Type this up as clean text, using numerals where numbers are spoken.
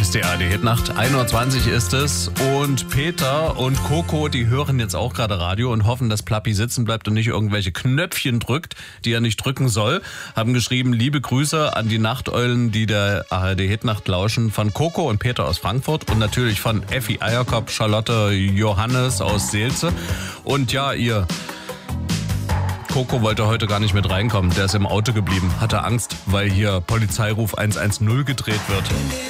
ist die ARD-Hitnacht. 1:20 Uhr ist es. Und Peter und Coco, die hören jetzt auch gerade Radio und hoffen, dass Plappi sitzen bleibt und nicht irgendwelche Knöpfchen drückt, die er nicht drücken soll. Haben geschrieben, liebe Grüße an die Nachteulen, die der ARD-Hitnacht lauschen. Von Coco und Peter aus Frankfurt und natürlich von Effi Eierkopf, Charlotte, Johannes aus Seelze. Und ja, Coco wollte heute gar nicht mit reinkommen. Der ist im Auto geblieben, hatte Angst, weil hier Polizeiruf 110 gedreht wird.